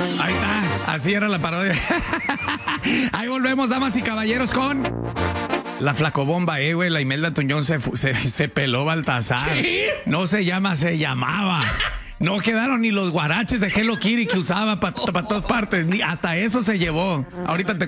Ahí está, así era la parodia. Ahí volvemos, damas y caballeros, con la flacobomba, güey. La Imelda Tuñón se peló Baltasar. ¿Qué? No se llama, se llamaba. No quedaron ni los guaraches de Hello Kitty que usaba para todas partes. Ni hasta eso se llevó. Ahorita te